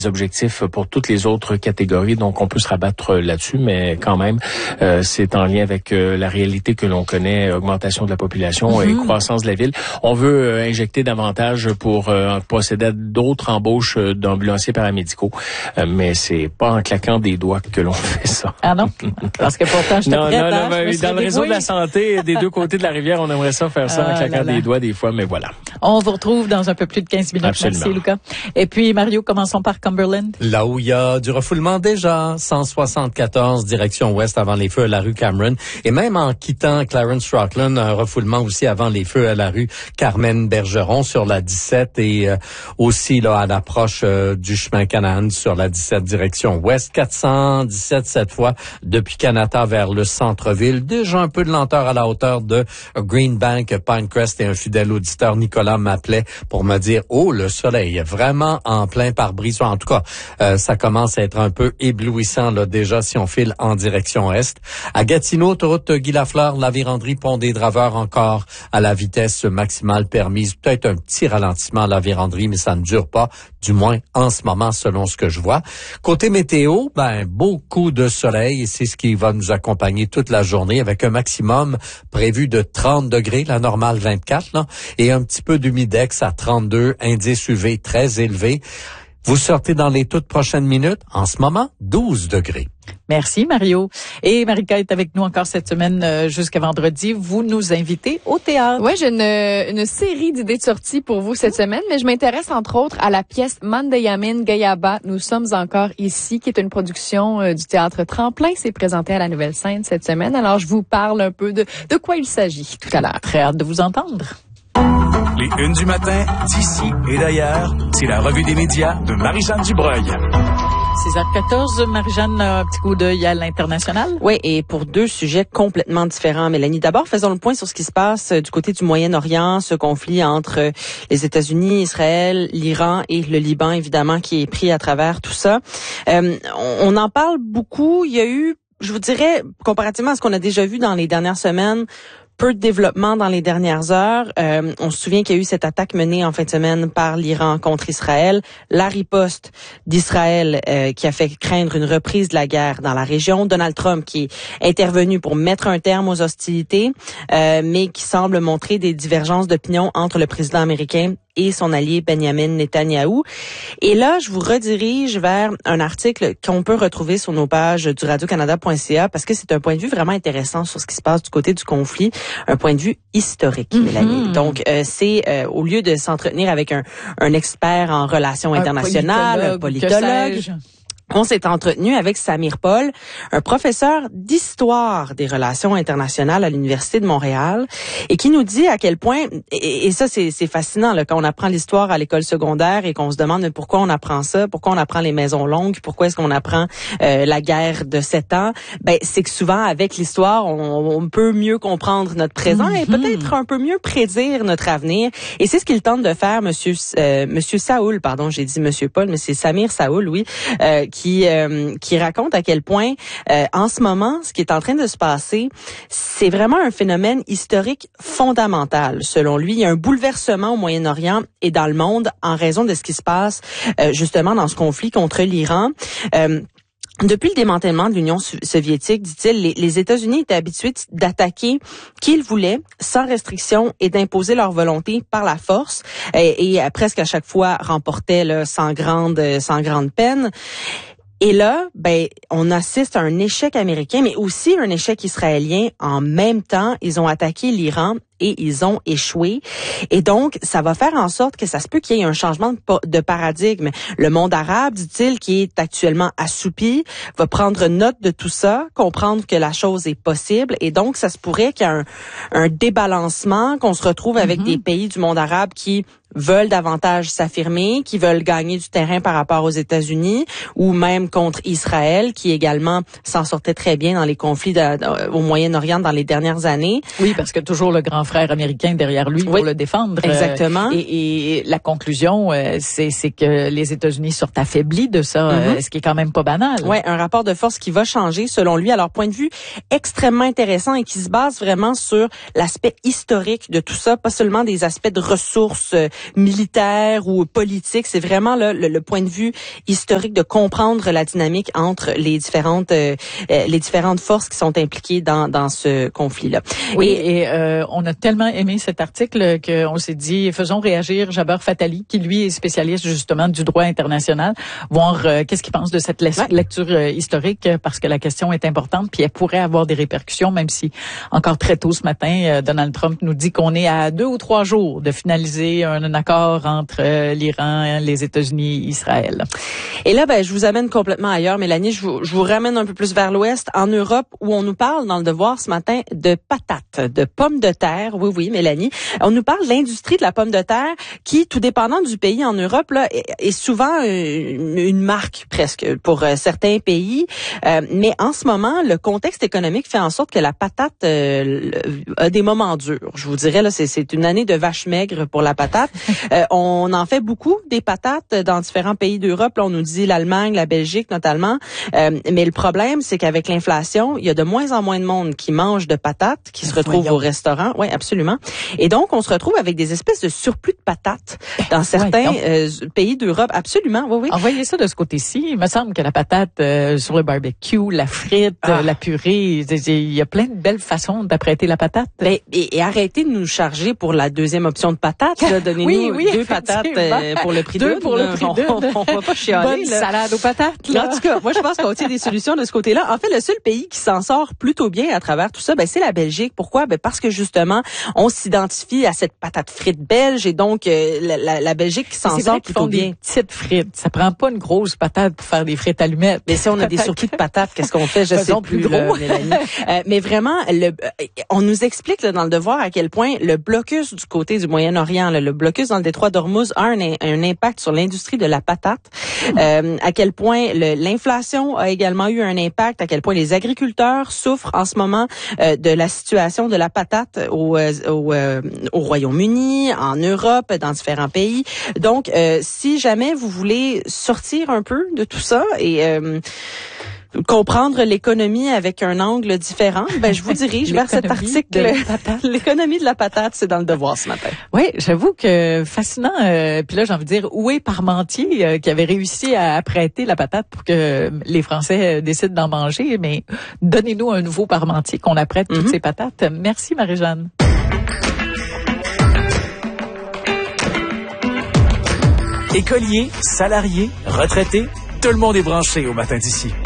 objectifs pour toutes les autres catégories, donc on peut se rabattre là-dessus, mais quand même, c'est en lien avec la réalité que l'on connaît, augmentation de la population et croissance de la ville. On veut injecter davantage pour procéder à d'autres embauches d'ambulanciers paramédicaux, mais c'est pas en claquant des doigts que l'on fait ça. Ah non? Parce que pourtant, je te prête, dans le réseau de la santé, des deux côtés de la rivière, on aimerait ça faire ça en claquant des doigts des fois, mais voilà. On vous retrouve dans un peu plus de 15 minutes. Absolument. Merci, Lucas. Et puis, Mario, commençons par Cumberland. Là où il y a du refoulement déjà, 174 direction ouest avant les feux à la rue Cameron. Et même en quittant Clarence-Rockland, un refoulement aussi avant les feux à la rue Carmen-Bergeron sur la 17 et aussi là à l'approche du chemin Canaan sur la 17 direction ouest. 417 cette fois depuis Kanata vers le centre-ville. Déjà un peu de lenteur à la hauteur de Greenbank, Pinecrest et un fidèle auditeur, Nicolas, m'appelait pour me dire « Oh, le soleil est vraiment en plein pare-brise. » En tout cas, ça commence à être un peu éblouissant là déjà si on file en direction est. À Gatineau, autoroute Guy Lafleur, la Vérandrie, pont des Draveurs encore à la vitesse maximale permise. Peut-être un petit ralentissement à la Vérandrie, mais ça ne dure pas, du moins en ce moment selon ce que je vois. Côté météo, beaucoup de soleil et c'est ce qui va nous accompagner toute la journée avec un maximum prévu de 30 degrés, la normale 24 là, et un petit peu d'humidex à 32, indice UV très élevé. Vous sortez dans les toutes prochaines minutes. En ce moment, 12 degrés. Merci, Mario. Et Marika est avec nous encore cette semaine jusqu'à vendredi. Vous nous invitez au théâtre. Oui, j'ai une série d'idées de sortie pour vous cette semaine, mais je m'intéresse entre autres à la pièce Mandayamin Gayaba. Nous sommes encore ici, qui est une production du théâtre Tremplin. C'est présenté à la Nouvelle Scène cette semaine. Alors, je vous parle un peu de quoi il s'agit tout à l'heure. Très hâte de vous entendre. Les unes du matin, d'ici et d'ailleurs, c'est la revue des médias de Marie-Jeanne Dubreuil. 6h14, Marie-Jeanne, un petit coup d'œil à l'international. Oui, et pour deux sujets complètement différents, Mélanie. D'abord, faisons le point sur ce qui se passe du côté du Moyen-Orient, ce conflit entre les États-Unis, Israël, l'Iran et le Liban, évidemment, qui est pris à travers tout ça. On en parle beaucoup. Il y a eu, je vous dirais, comparativement à ce qu'on a déjà vu dans les dernières semaines, peu de développement dans les dernières heures. On se souvient qu'il y a eu cette attaque menée en fin de semaine par l'Iran contre Israël. La riposte d'Israël qui a fait craindre une reprise de la guerre dans la région. Donald Trump qui est intervenu pour mettre un terme aux hostilités, mais qui semble montrer des divergences d'opinion entre le président américain et son allié Benjamin Netanyahou. Et là, je vous redirige vers un article qu'on peut retrouver sur nos pages du radiocanada.ca parce que c'est un point de vue vraiment intéressant sur ce qui se passe du côté du conflit, un point de vue historique, Mélanie. Donc, c'est au lieu de s'entretenir avec un expert en relations internationales, un politologue, on s'est entretenu avec Samir Paul, un professeur d'histoire des relations internationales à l'Université de Montréal, et qui nous dit à quel point, et ça c'est fascinant là, quand on apprend l'histoire à l'école secondaire et qu'on se demande pourquoi on apprend ça, pourquoi on apprend les maisons longues, pourquoi est-ce qu'on apprend la guerre de 7 ans, c'est que souvent avec l'histoire, on peut mieux comprendre notre présent et peut-être un peu mieux prédire notre avenir. Et c'est ce qu'il tente de faire, Monsieur Saoul, pardon, j'ai dit Monsieur Paul, mais c'est Samir Saoul, oui, qui raconte à quel point, en ce moment, ce qui est en train de se passer, c'est vraiment un phénomène historique fondamental. Selon lui, il y a un bouleversement au Moyen-Orient et dans le monde en raison de ce qui se passe justement dans ce conflit contre l'Iran. Depuis le démantèlement de l'Union soviétique, dit-il, les États-Unis étaient habitués d'attaquer qui ils voulaient, sans restriction, et d'imposer leur volonté par la force, et presque à chaque fois remportaient là, sans grande peine. Et là, on assiste à un échec américain, mais aussi un échec israélien. En même temps, ils ont attaqué l'Iran et ils ont échoué. Et donc, ça va faire en sorte que ça se peut qu'il y ait un changement de paradigme. Le monde arabe, dit-il, qui est actuellement assoupi, va prendre note de tout ça, comprendre que la chose est possible. Et donc, ça se pourrait qu'il y ait un débalancement, qu'on se retrouve avec des pays du monde arabe qui veulent davantage s'affirmer, qui veulent gagner du terrain par rapport aux États-Unis ou même contre Israël, qui également s'en sortait très bien dans les conflits au Moyen-Orient dans les dernières années. Oui, parce que toujours le grand frère américain derrière lui pour le défendre. Exactement. Et la conclusion, c'est que les États-Unis sortent affaiblis de ça, ce qui est quand même pas banal. Oui, un rapport de force qui va changer selon lui. Alors, point de vue extrêmement intéressant et qui se base vraiment sur l'aspect historique de tout ça, pas seulement des aspects de ressources militaire ou politique. C'est vraiment là, le point de vue historique de comprendre la dynamique entre les différentes forces qui sont impliquées dans ce conflit-là. Oui, et on a tellement aimé cet article qu'on s'est dit, faisons réagir Jaber Fatali, qui lui est spécialiste justement du droit international, voir qu'est-ce qu'il pense de cette lecture historique, parce que la question est importante, puis elle pourrait avoir des répercussions, même si encore très tôt ce matin, Donald Trump nous dit qu'on est à 2 ou 3 jours de finaliser un accord entre l'Iran, les États-Unis, Israël. Et là, je vous amène complètement ailleurs, Mélanie. Je vous ramène un peu plus vers l'ouest, en Europe, où on nous parle dans le Devoir ce matin de patates, de pommes de terre. Oui, Mélanie. On nous parle de l'industrie de la pomme de terre qui, tout dépendant du pays en Europe, là, est souvent une marque presque pour certains pays. Mais en ce moment, le contexte économique fait en sorte que la patate a des moments durs. Je vous dirais, là, c'est une année de vache maigre pour la patate. On en fait beaucoup des patates dans différents pays d'Europe. Là, on nous dit l'Allemagne, la Belgique notamment. Mais le problème, c'est qu'avec l'inflation, il y a de moins en moins de monde qui mange de patates, qui se retrouvent au restaurant. Oui, absolument. Et donc, on se retrouve avec des espèces de surplus de patates dans certains pays d'Europe. Absolument, oui. Envoyez ça de ce côté-ci. Il me semble que la patate sur le barbecue, la frite, la purée, il y a plein de belles façons d'apprêter la patate. Et arrêtez de nous charger pour la deuxième option de patate. Donnez-nous 2 patates pour le prix d'une. Pour le prix d'une. On va pas chialer. Bonne salade aux patates. Là. En tout cas, moi, je pense qu'on tient des solutions de ce côté-là. En fait, le seul pays qui s'en sort plutôt bien à travers tout ça, c'est la Belgique. Pourquoi? Parce que justement, on s'identifie à cette patate frite belge et donc la Belgique qui s'en sort plutôt bien. Des petites frites. Ça prend pas une grosse patate pour faire des frites allumettes. Mais si on a des surplus de patates, qu'est-ce qu'on fait? Je sais plus, Mélanie. Mais vraiment, on nous explique là, dans le Devoir à quel point le blocus du côté du Moyen-Orient, le blocus dans le détroit d'Ormuz a un impact sur l'industrie de la patate. À quel point l'inflation a également eu un impact, à quel point les agriculteurs souffrent en ce moment de la situation de la patate au Royaume-Uni, en Europe, dans différents pays. Donc, si jamais vous voulez sortir un peu de tout ça et comprendre l'économie avec un angle différent, je vous dirige vers cet article. L'économie de la patate, c'est dans le Devoir ce matin. Oui, j'avoue que fascinant. Puis là, j'ai envie de dire, où est Parmentier qui avait réussi à apprêter la patate pour que les Français décident d'en manger? Mais donnez-nous un nouveau Parmentier qu'on apprête toutes ces patates. Merci, Marie-Jeanne. Écoliers, salariés, retraités, tout le monde est branché au matin d'ici.